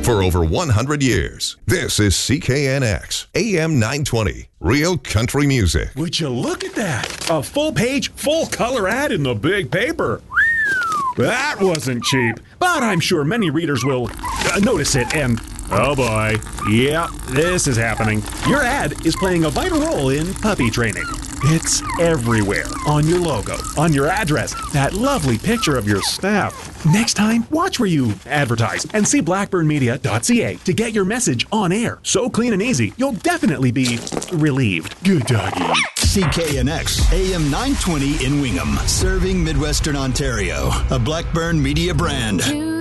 for over 100 years. This is CKNX, AM 920, Real Country Music. Would you look at that? A full-page, full-color ad in the big paper. That wasn't cheap, but I'm sure many readers will notice it and, oh boy, yeah, this is happening. Your ad is playing a vital role in puppy training. It's everywhere. On your logo, on your address, that lovely picture of your staff. Next time, watch where you advertise and see blackburnmedia.ca to get your message on air. So clean and easy, you'll definitely be relieved. Good doggy. CKNX, AM 920 in Wingham, serving Midwestern Ontario. A Blackburn Media brand.